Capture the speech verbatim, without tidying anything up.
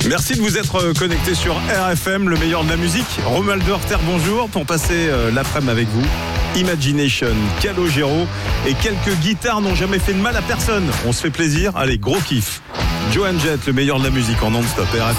Merci de vous être connecté sur R F M, le meilleur de la musique. Romuald Hurter, bonjour, pour passer l'après-midi avec vous. Imagination, Calogero et quelques guitares n'ont jamais fait de mal à personne. On se fait plaisir, allez, gros kiff. Joan Jett, le meilleur de la musique en non-stop. R F M.